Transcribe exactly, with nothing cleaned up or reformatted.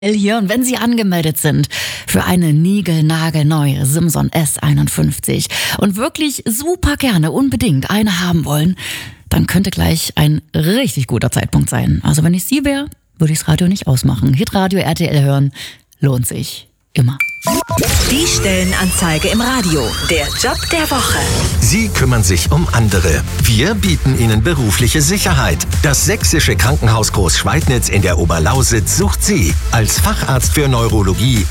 Hier, und wenn Sie angemeldet sind für eine niegelnagelneue Simson S einundfünfzig und wirklich super gerne unbedingt eine haben wollen, dann könnte gleich ein richtig guter Zeitpunkt sein. Also wenn ich Sie wäre, würde ich das Radio nicht ausmachen. Hitradio R T L hören lohnt sich immer. Die Stellenanzeige im Radio. Der Job der Woche. Sie kümmern sich um andere. Wir bieten Ihnen berufliche Sicherheit. Das Sächsische Krankenhaus Großschweidnitz in der Oberlausitz sucht Sie als Facharzt für Neurologie